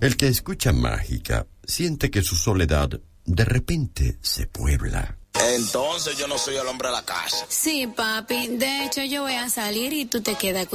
El que escucha Mágica siente que su soledad de repente se puebla. Entonces yo no soy el hombre de la casa. Sí, papi. De hecho, yo voy a salir y tú te quedas